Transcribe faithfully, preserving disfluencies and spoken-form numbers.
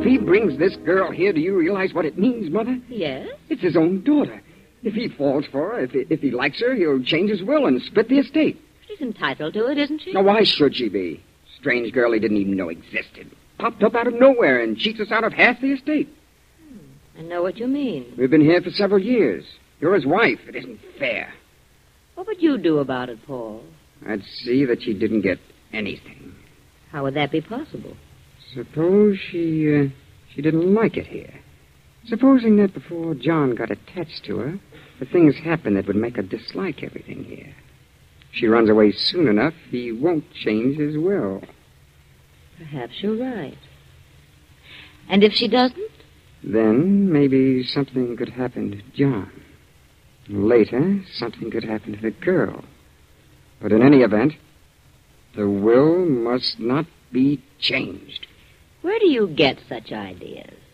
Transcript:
he brings this girl here, do you realize what it means, Mother? Yes? It's his own daughter. If he falls for her, if he, if he likes her, he'll change his will and split the estate. She's entitled to it, isn't she? Now, why should she be? Strange girl he didn't even know existed. Popped up out of nowhere and cheats us out of half the estate. I know what you mean. We've been here for several years. You're his wife. It isn't fair. What would you do about it, Paul? I'd see that she didn't get anything. How would that be possible? Suppose she, uh, she didn't like it here. Supposing that before John got attached to her, the things happened that would make her dislike everything here. If she runs away soon enough, he won't change his will. Perhaps you're right. And if she doesn't? Then maybe something could happen to John. Later, something could happen to the girl. But in any event, the will must not be changed. Where do you get such ideas?